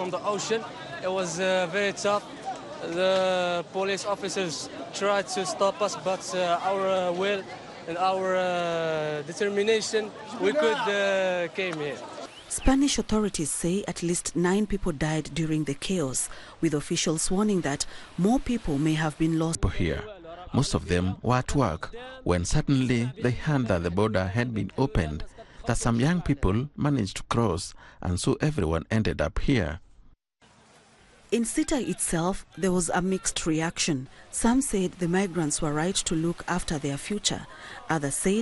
from the ocean. It was very tough. The police officers tried to stop us, but our will and our determination, we could came here. Spanish authorities say at least 9 people died during the chaos, with officials warning that more people may have been lost. Here, most of them were at work when suddenly they heard that the border had been opened, that some young people managed to cross, and so everyone ended up here. In Ceuta itself, there was a mixed reaction. Some said the migrants were right to look after their future. Others said